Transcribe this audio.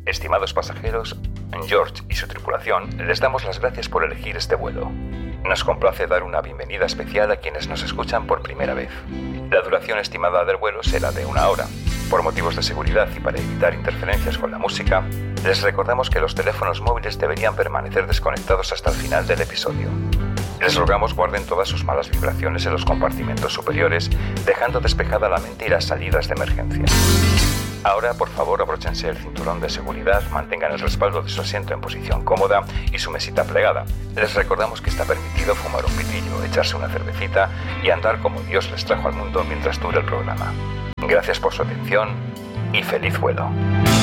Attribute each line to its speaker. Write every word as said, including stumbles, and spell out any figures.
Speaker 1: Estimados pasajeros, George y su tripulación les damos las gracias por elegir este vuelo. Nos complace dar una bienvenida especial a quienes nos escuchan por primera vez. La duración estimada del vuelo será de una hora. Por motivos de seguridad y para evitar interferencias con la música, les recordamos que los teléfonos móviles deberían permanecer desconectados hasta el final del episodio. Les rogamos guarden todas sus malas vibraciones en los compartimentos superiores, dejando despejada la mente y las salidas de emergencia. Ahora, por favor, abróchense el cinturón de seguridad, mantengan el respaldo de su asiento en posición cómoda y su mesita plegada. Les recordamos que está permitido fumar un pitillo, echarse una cervecita y andar como Dios les trajo al mundo mientras dure el programa. Gracias por su atención y feliz vuelo.